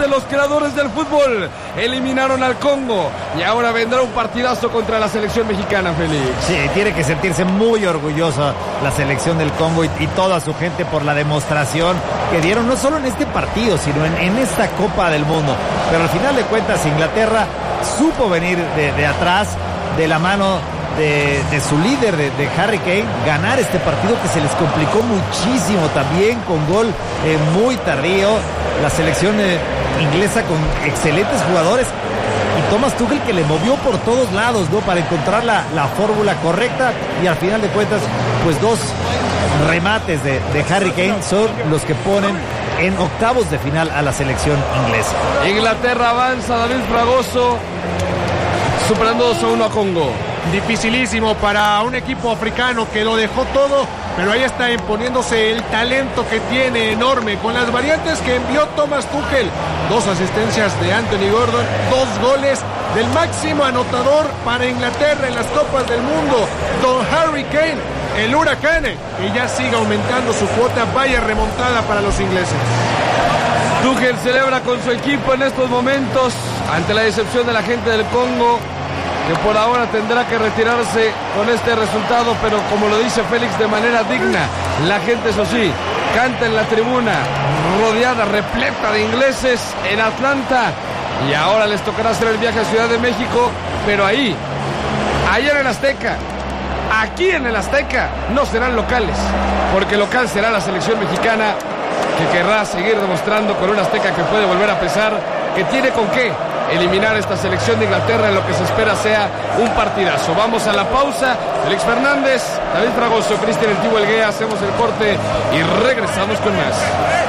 de los creadores del fútbol. Eliminaron al Congo y ahora vendrá un partidazo contra la selección mexicana, Félix. Sí, tiene que sentirse muy orgullosa la selección del Congo y toda su gente por la demostración que dieron, no solo en este partido, sino en esta Copa del Mundo. Pero al final de cuentas, Inglaterra supo venir de atrás, de la mano de su líder, de Harry Kane, ganar este partido que se les complicó muchísimo también, con gol muy tardío. La selección inglesa con excelentes jugadores y Thomas Tuchel que le movió por todos lados, ¿no?, para encontrar la fórmula correcta, y al final de cuentas, pues dos remates de Harry Kane son los que ponen en octavos de final a la selección inglesa. Inglaterra avanza, David Fragoso, superando 2-1 a Congo. Dificilísimo para un equipo africano que lo dejó todo, pero ahí está imponiéndose el talento que tiene enorme, con las variantes que envió Thomas Tuchel. 2 asistencias de Anthony Gordon, 2 goles del máximo anotador para Inglaterra en las Copas del Mundo, Don Harry Kane, el huracán, que ya sigue aumentando su cuota. Vaya remontada para los ingleses. Tuchel celebra con su equipo en estos momentos ante la decepción de la gente del Congo, que por ahora tendrá que retirarse con este resultado, pero como lo dice Félix, de manera digna. La gente, eso sí, canta en la tribuna, rodeada, repleta de ingleses en Atlanta, y ahora les tocará hacer el viaje a Ciudad de México, pero ahí en el Azteca, aquí en el Azteca, no serán locales, porque local será la selección mexicana, que querrá seguir demostrando con un Azteca que puede volver a pesar, que tiene con qué eliminar esta selección de Inglaterra en lo que se espera sea un partidazo. Vamos a la pausa. Félix Fernández, David Fragoso, Cristian El Tibo Elguea, hacemos el corte y regresamos con más.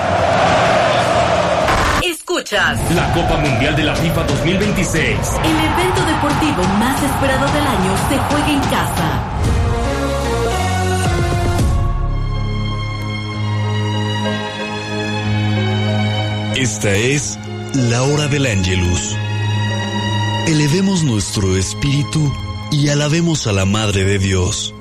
Escuchas la Copa Mundial de la FIFA 2026. El evento deportivo más esperado del año se juega en casa. Esta es la hora del Ángelus. Elevemos nuestro espíritu y alabemos a la Madre de Dios.